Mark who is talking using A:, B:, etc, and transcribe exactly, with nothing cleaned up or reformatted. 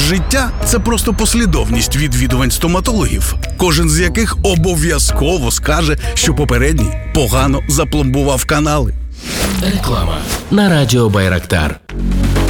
A: життя – це просто послідовність відвідувань стоматологів, кожен з яких обов'язково скаже, що попередній погано запломбував канали.
B: Реклама на радіо Байрактар.